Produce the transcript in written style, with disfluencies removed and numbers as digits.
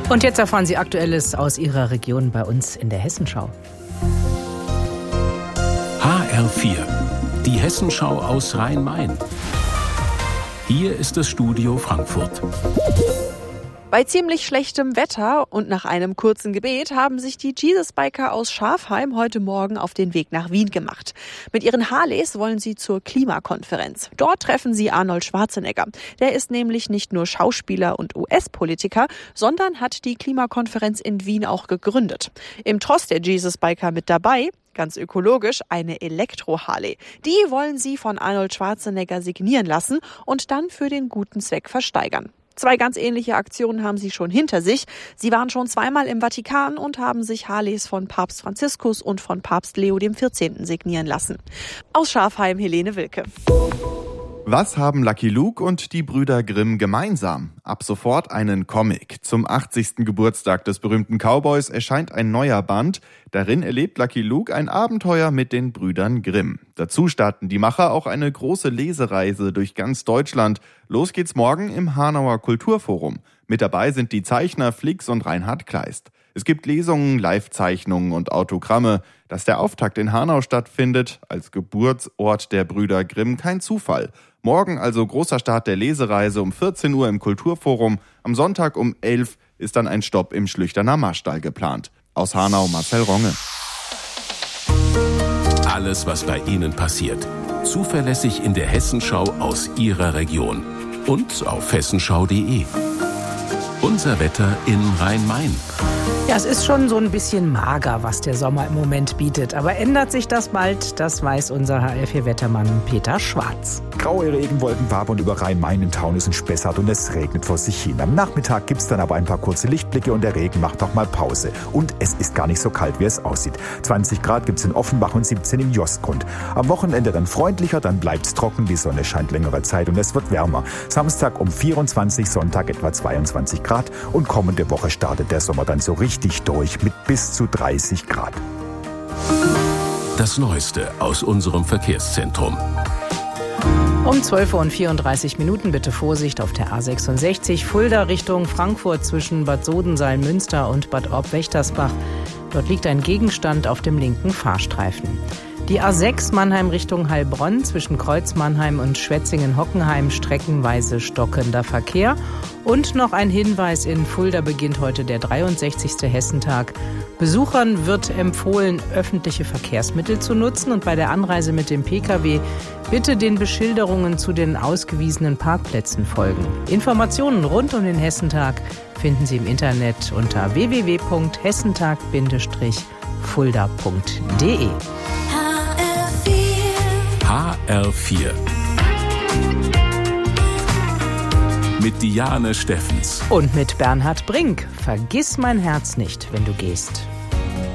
Und jetzt erfahren Sie Aktuelles aus Ihrer Region bei uns in der Hessenschau. HR4, die Hessenschau aus Rhein-Main. Hier ist das Studio Frankfurt. Bei ziemlich schlechtem Wetter und nach einem kurzen Gebet haben sich die Jesus-Biker aus Schafheim heute Morgen auf den Weg nach Wien gemacht. Mit ihren Harleys wollen sie zur Klimakonferenz. Dort treffen sie Arnold Schwarzenegger. Der ist nämlich nicht nur Schauspieler und US-Politiker, sondern hat die Klimakonferenz in Wien auch gegründet. Im Tross der Jesus-Biker mit dabei, ganz ökologisch, eine Elektro-Harley. Die wollen sie von Arnold Schwarzenegger signieren lassen und dann für den guten Zweck versteigern. 2 ganz ähnliche Aktionen haben sie schon hinter sich. Sie waren schon 2-mal im Vatikan und haben sich Harleys von Papst Franziskus und von Papst Leo XIV. Signieren lassen. Aus Schafheim, Helene Wilke. Was haben Lucky Luke und die Brüder Grimm gemeinsam? Ab sofort einen Comic. Zum 80. Geburtstag des berühmten Cowboys erscheint ein neuer Band. Darin erlebt Lucky Luke ein Abenteuer mit den Brüdern Grimm. Dazu starten die Macher auch eine große Lesereise durch ganz Deutschland. Los geht's morgen im Hanauer Kulturforum. Mit dabei sind die Zeichner Flix und Reinhard Kleist. Es gibt Lesungen, Live-Zeichnungen und Autogramme. Dass der Auftakt in Hanau stattfindet, als Geburtsort der Brüder Grimm, kein Zufall. Morgen also großer Start der Lesereise um 14 Uhr im Kulturforum. Am Sonntag um 11 ist dann ein Stopp im Schlüchterner Marstall geplant. Aus Hanau Marcel Ronge. Alles, was bei Ihnen passiert. Zuverlässig in der Hessenschau aus Ihrer Region. Und auf hessenschau.de. Unser Wetter in Rhein-Main. Ja, es ist schon so ein bisschen mager, was der Sommer im Moment bietet. Aber ändert sich das bald? Das weiß unser HR4-Wettermann Peter Schwarz. Graue Regenwolken wabern über Rhein-Main, im Taunus und Spessart und es regnet vor sich hin. Am Nachmittag gibt's dann aber ein paar kurze Lichtblicke und der Regen macht auch mal Pause. Und es ist gar nicht so kalt, wie es aussieht. 20 Grad gibt's in Offenbach und 17 im Jostgrund. Am Wochenende dann freundlicher, dann bleibt's trocken, die Sonne scheint längere Zeit und es wird wärmer. Samstag um 24, Sonntag etwa 22 Grad und kommende Woche startet der Sommer dann so richtig durch mit bis zu 30 Grad. Das Neueste aus unserem Verkehrszentrum. Um 12:34 Uhr bitte Vorsicht auf der A66 Fulda Richtung Frankfurt zwischen Bad Sodenseil-Münster und Bad Orb-Wächtersbach. Dort liegt ein Gegenstand auf dem linken Fahrstreifen. Die A6 Mannheim Richtung Heilbronn zwischen Kreuz Mannheim und Schwetzingen-Hockenheim streckenweise stockender Verkehr. Und noch ein Hinweis: in Fulda beginnt heute der 63. Hessentag. Besuchern wird empfohlen, öffentliche Verkehrsmittel zu nutzen und bei der Anreise mit dem Pkw bitte den Beschilderungen zu den ausgewiesenen Parkplätzen folgen. Informationen rund um den Hessentag finden Sie im Internet unter www.hessentag-fulda.de. HR4 mit Diane Steffens und mit Bernhard Brink. Vergiss mein Herz nicht, wenn du gehst.